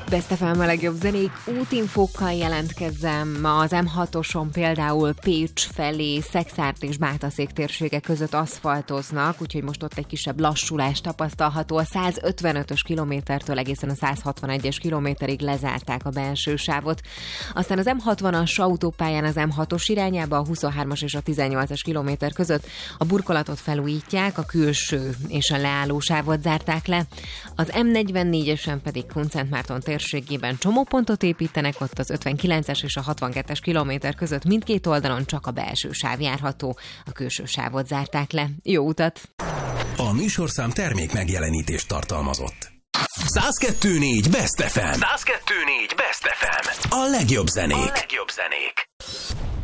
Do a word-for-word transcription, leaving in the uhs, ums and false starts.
Best ef em a legjobb zenék útinfókkal jelentkezzem. Ma az em hatoson például Pécs felé, Szekszárd és Bátaszék térsége között aszfaltoznak, úgyhogy most ott egy kisebb lassulás tapasztalható. A százötvenötös kilométertől egészen a százhatvanegyes kilométerig lezárták a belső sávot. Aztán az em hatvanas autópályán az em hatos irányába a huszonhármas és a tizennyolcas kilométer között a burkolatot felújítják, a külső és a leálló sávot zárták le. Az em negyvennégyesen pedig Kunszentmárton térségében csomópontot építenek, ott az ötvenkilences és a hatvankettes kilométer között mindkét oldalon csak a belső sáv járható, a külső sávot zárták le. Jó utat! A műsorszám termék megjelenítést tartalmazott. száz kettő négy Best ef em. száz kettő négy Best ef em. A legjobb zenék. A legjobb zenék.